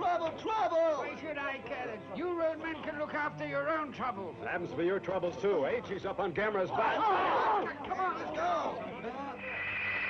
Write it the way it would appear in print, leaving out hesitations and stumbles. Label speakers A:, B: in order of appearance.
A: trouble, trouble!
B: Why should I care? You roadmen can look after your own troubles.
C: Happens to be your troubles, too, eh? She's up on Gamera's back.
A: Come on, let's go!